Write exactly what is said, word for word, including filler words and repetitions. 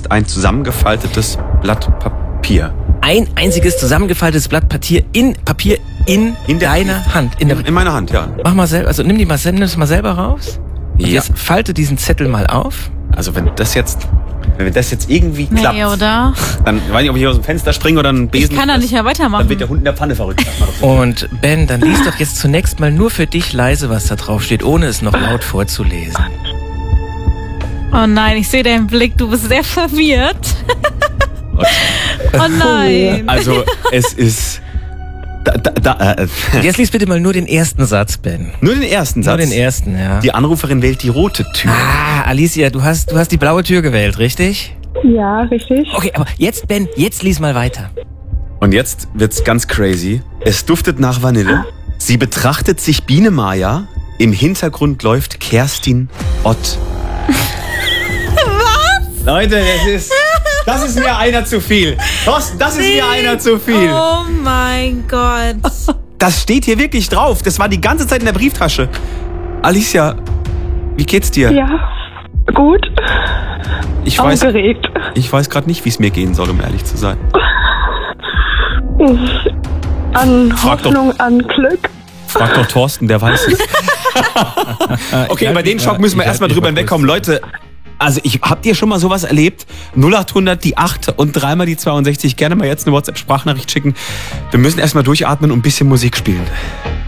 ist ein zusammengefaltetes Blatt Papier. Ein einziges zusammengefaltetes Blatt Papier in Papier in, in deiner der, Hand. In, der, in meiner Hand, ja. Mach mal selber, also nimm die mal, nimm das mal selber raus. Und ja. Jetzt falte diesen Zettel mal auf. Also wenn das jetzt, wenn das jetzt irgendwie nee, klappt, oder? dann weiß ich nicht, ob ich hier aus dem Fenster springe oder einen Besen. Ich kann da nicht mehr weitermachen. Dann wird der Hund in der Pfanne verrückt. Und Ben, dann lies doch jetzt zunächst mal nur für dich leise, was da drauf steht, ohne es noch laut vorzulesen. Oh nein, ich sehe deinen Blick, du bist sehr verwirrt. Oh nein. Also es ist... Da, da, da, äh. Jetzt lies bitte mal nur den ersten Satz, Ben. Nur den ersten Satz? Nur den ersten, ja. Die Anruferin wählt die rote Tür. Ah, Alicia, du hast, du hast die blaue Tür gewählt, richtig? Ja, richtig. Okay, aber jetzt, Ben, jetzt lies mal weiter. Und jetzt wird's ganz crazy. Es duftet nach Vanille. Sie betrachtet sich Biene Maya. Im Hintergrund läuft Kerstin Ott. Was? Leute, das ist... Das ist mir einer zu viel. Thorsten, das ist mir einer zu viel. Oh mein Gott. Das steht hier wirklich drauf. Das war die ganze Zeit in der Brieftasche. Alicia, wie geht's dir? Ja, gut. Ich weiß, Aufgeregt. ich weiß gerade nicht, wie es mir gehen soll, um ehrlich zu sein. An Frag Hoffnung, doch. an Glück. Frag doch Thorsten, der weiß es. Okay, über den Schock müssen wir erstmal drüber hinwegkommen. Leute, also ich, habt ihr schon mal sowas erlebt? null acht hundert, die acht und dreimal die zweiundsechzig. Gerne mal jetzt eine WhatsApp-Sprachnachricht schicken. Wir müssen erstmal durchatmen und ein bisschen Musik spielen.